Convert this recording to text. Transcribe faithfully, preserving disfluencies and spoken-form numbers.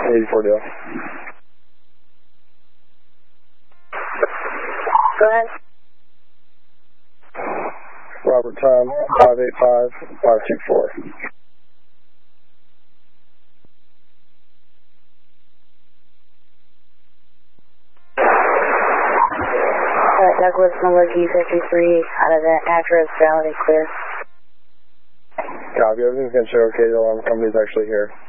eighty-four deal. Go ahead. Robert Tom, five eight five, five two four. Alright, Douglas, Milwaukee fifty-three, out of the address, valid and clear. Copy, everything's going to show okay, the alarm company's actually here.